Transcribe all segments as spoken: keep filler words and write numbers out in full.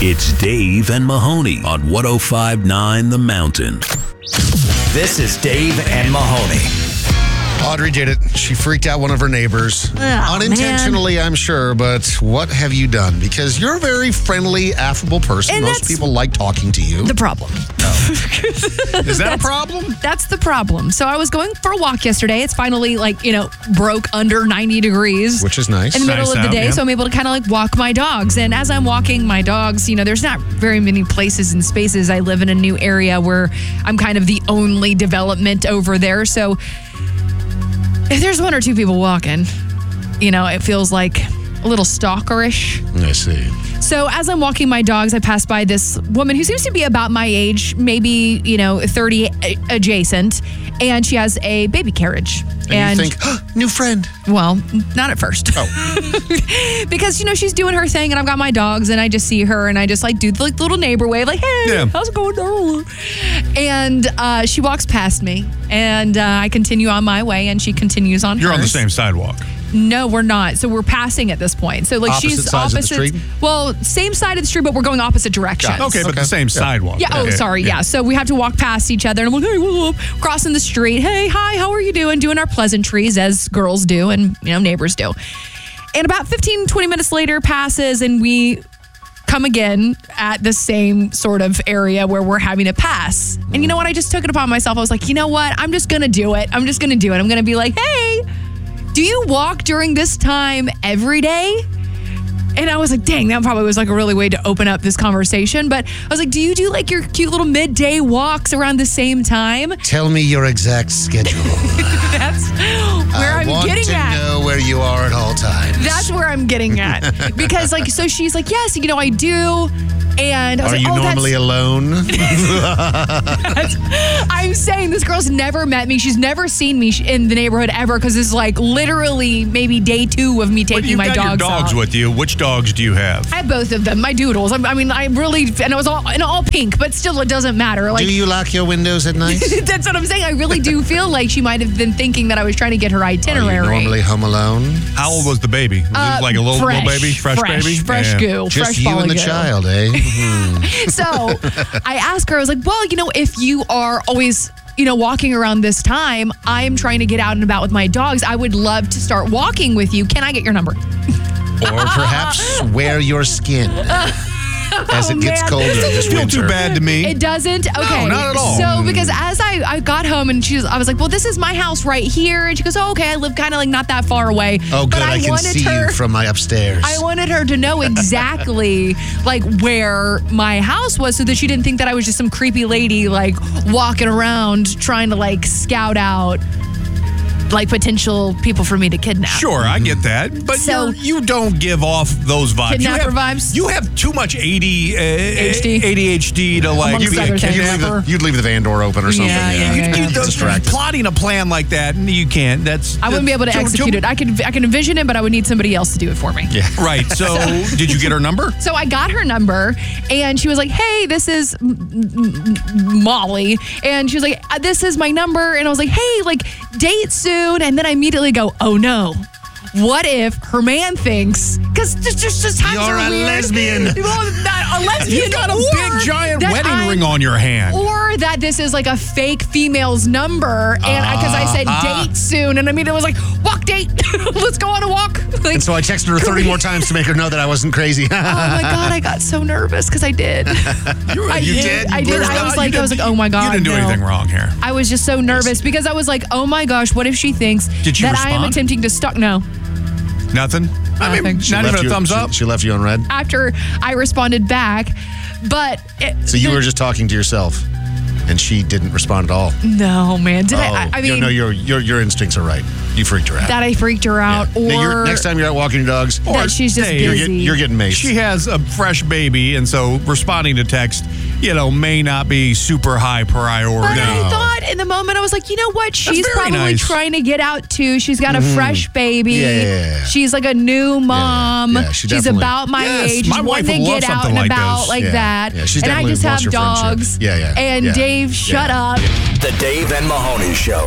It's Dave and Mahoney on one oh five point nine The Mountain. This is Dave and Mahoney. Audrey did it. She freaked out one of her neighbors. Oh, Unintentionally, man. I'm sure, but what have you done? Because you're a very friendly, affable person. And Most that's people like talking to you. The problem. Is that a problem? That's the problem. So I was going for a walk yesterday. It's finally like, you know, broke under ninety degrees. Which is nice. In the middle Nice of the out, day. yeah. So I'm able to kind of like walk my dogs. And as I'm walking my dogs, you know, there's not very many places and spaces. I live in a new area where I'm kind of the only development over there. So if there's one or two people walking, you know, it feels like a little stalkerish. I see. So as I'm walking my dogs, I pass by this woman who seems to be about my age, maybe, you know, thirty adjacent, and she has a baby carriage. And, And, you think, oh, new friend. well, not at first. Oh. Because, you know, she's doing her thing and I've got my dogs and I just see her and I just like do the like, little neighbor wave, like, hey, Yeah. how's it going? And uh, she walks past me and uh, I continue on my way and she continues on You're on the hers. same sidewalk. No, we're not. So we're passing at this point. So like Opposite she's sides of the opposite. street? Well, same side of the street, but we're going opposite directions. Got it. Okay, but Okay. the same sidewalk. Yeah. Oh, Okay. sorry. Yeah. So we have to walk past each other, and I'm like, hey, whoop, whoop, crossing the street. Hey, hi, how are you doing? Doing our pleasantries as girls do, and you know neighbors do. And about fifteen, twenty minutes later passes, and we come again at the same sort of area where we're having to pass. And you know what? I just took it upon myself. I was like, you know what? I'm just gonna do it. I'm just gonna do it. I'm gonna be like, hey, do you walk during this time every day? And I was like, dang, that probably was like a really way to open up this conversation. But I was like, do you do like your cute little midday walks around the same time? Tell me your exact schedule. That's where I I'm want getting to at. know where you are at all times. That's where I'm getting at. Because like, so she's like, yes, you know, I do. And I was Are like, you oh, normally that's, alone? that's, I'm saying this girl's never met me. She's never seen me in the neighborhood ever because this is like literally maybe day two of me But taking you've my got dogs your dogs out. with you. Which dogs do you have? I have both of them, my doodles. I, I mean, I really, and it was all in all pink, but still, it doesn't matter. Like, Do you lock your windows at night? that's what I'm saying. I really do feel like she might have been thinking that I was trying to get her Are you itinerary. normally home alone? How old was the baby? Was Uh, it like a little, fresh, little baby? Fresh, fresh, baby? fresh Yeah. goo, Just fresh you ball and the of goo. child, eh? Mhm. So I asked her, I was like, well, you know, if you are always, you know, walking around this time, I'm trying to get out and about with my dogs. I would love to start walking with you. Can I get your number? Or perhaps wear your skin as it Oh, gets man. colder This this Feel winter. too bad to me. It doesn't? Okay. not at all. So, because as I, I got home and she was, I was like, well, this is my house right here. And she goes, oh, okay, I live kind of like not that far away. Oh, good. But I, I, can wanted see her, you from my upstairs. I wanted her to know exactly like where my house was so that she didn't think that I was just some creepy lady like walking around trying to like scout out like potential people for me to kidnap. Sure, I get that, but So- you're, you don't give off those vibes. Kidnapper you have, vibes? You have too much A D, uh, H D? A D H D to like Amongst be a other things. You'd leave, the, kidnapper. you'd leave the van door open or something. Yeah, yeah, You, yeah, you yeah. don't- Distracted. plotting a plan like that, you can't. That's I wouldn't be able to too- execute too- it. I could I can envision it, but I would need somebody else to do it for me. Yeah. Right. So, did you get her number? So I got her number, and she was like, "Hey, this is M- M- M- Molly," and she was like, uh, "This is my number," and I was like, "Hey, like date soon," and then I immediately go, "Oh no." What if her man thinks, because just, just, just times You're are a weird. lesbian. Well, not a lesbian. You got a or big giant that wedding I'm- ring on your hand. Or that this is like a fake female's number, and because I, said Uh-huh. date soon, and I mean it was like walk date, let's go on a walk. Like, And so I texted her thirty more times to make her know that I wasn't crazy. oh my god, I got so nervous because I did. You, I You did. did? I did. There's I not- was you like, I was didn't- like, oh my god, You didn't do no. anything wrong here. I was just so nervous because I was like, oh my gosh, what if she thinks Did she that I am respond? attempting to stalk? No. Nothing. I mean, Nothing. She not left even a you- thumbs she- up. She left you on red. After I responded back, but it, So you the- were just talking to yourself, and she didn't respond at all. no man. Did oh, I? I, I you mean, know, your your your instincts are right. You freaked her out. that I freaked her out, Yeah. Now you're- or next time you're out walking your dogs, that she's just hey, busy. you're getting you're getting maced. She has a fresh baby, and so responding to text, you know, may not be super high priority. But I No. thought in the moment, I was like, you know what? She's very probably nice. trying to get out too. She's got a fresh baby. Yeah. She's like a new mom. Yeah, she She's definitely- about my Yes, age. my She's wife wanting to would love get out something and like about this. like Yeah. that. Yeah, she's and I definitely just have wants your friendship. dogs. Yeah, yeah, And yeah. Dave, shut Yeah. up. The Dave and Mahoney Show.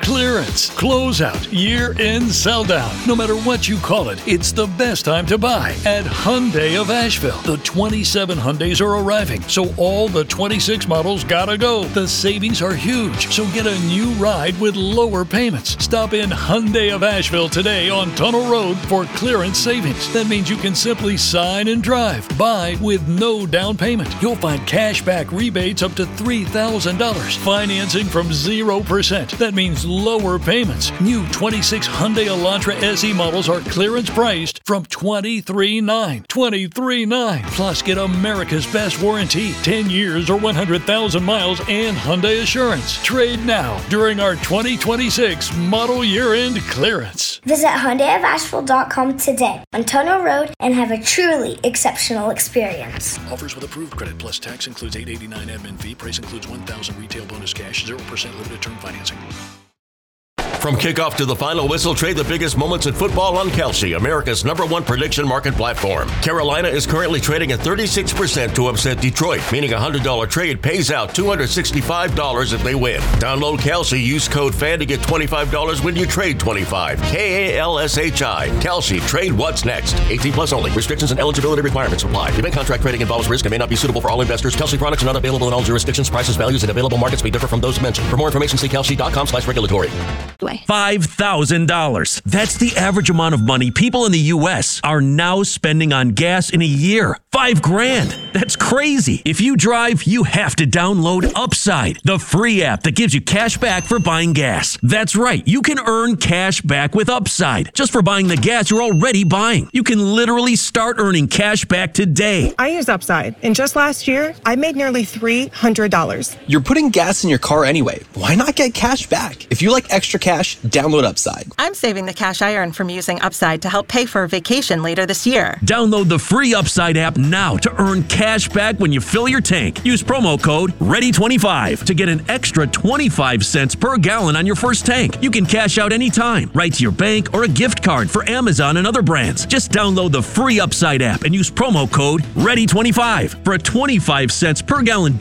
Clearance, closeout, year-end sell-down. No matter what you call it, it's the best time to buy at Hyundai of Asheville. The twenty-seven Hyundais are arriving, so all the twenty-six models gotta go. The savings are huge, so get a new ride with lower payments. Stop in Hyundai of Asheville today on Tunnel Road for clearance savings. That means you can simply sign and drive. Buy with no down payment. You'll find cash back rebates up to three thousand dollars. Financing from zero percent. That means lower payments. New twenty-six Hyundai Elantra S E models are clearance priced from twenty-three nine dollars. twenty-three nine dollars. Plus, get America's best warranty, ten years or one hundred thousand miles, and Hyundai Assurance. Trade now during our twenty twenty-six model year-end clearance. Visit Hyundai of Asheville dot com today on Tunnel Road and have a truly exceptional experience. Offers with approved credit plus tax includes eight dollars and eighty-nine cents admin fee. Price includes one thousand dollars retail bonus cash, zero percent limited term financing. From kickoff to the final whistle, trade the biggest moments in football on Kalshi, America's number one prediction market platform. Carolina is currently trading at thirty-six percent to upset Detroit, meaning a one hundred dollars trade pays out two hundred sixty-five dollars if they win. Download Kalshi, use code FAN to get twenty-five dollars when you trade twenty-five dollars. K A L S H I. Kalshi, trade what's next. eighteen plus only. Restrictions and eligibility requirements apply. Event contract trading involves risk and may not be suitable for all investors. Kalshi products are not available in all jurisdictions. Prices, values, and available markets may differ from those mentioned. For more information, see kalshi dot com slash regulatory. five thousand dollars. That's the average amount of money people in the U S are now spending on gas in a year. Five grand. That's crazy. If you drive, you have to download Upside, the free app that gives you cash back for buying gas. That's right. You can earn cash back with Upside just for buying the gas you're already buying. You can literally start earning cash back today. I use Upside, and just last year, I made nearly three hundred dollars. You're putting gas in your car anyway. Why not get cash back? If you like extra cash, download Upside. I'm saving the cash I earn from using Upside to help pay for a vacation later this year. Download the free Upside app now to earn cash back when you fill your tank. Use promo code ready twenty-five to get an extra twenty-five cents per gallon on your first tank. You can cash out anytime, right to your bank or a gift card for Amazon and other brands. Just download the free Upside app and use promo code ready twenty-five for a twenty-five cents per gallon